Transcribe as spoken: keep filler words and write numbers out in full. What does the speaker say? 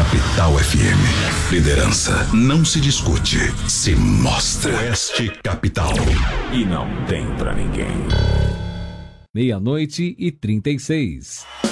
Capital F M. Liderança não se discute, se mostra. Oeste Capital. E não tem pra ninguém. Meia-noite e trinta e seis.